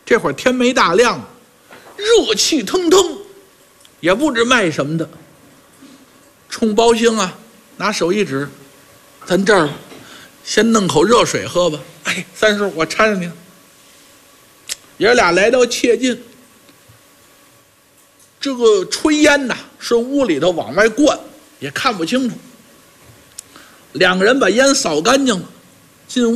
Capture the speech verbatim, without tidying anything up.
这会儿天没大亮，热气腾腾，也不知卖什么的。冲包兴啊，拿手一指，咱这儿先弄口热水喝吧。哎，三叔，我搀着您。爷俩来到切近，这个炊烟呐，是屋里头往外灌，也看不清楚。两个人把烟扫干净了，进屋。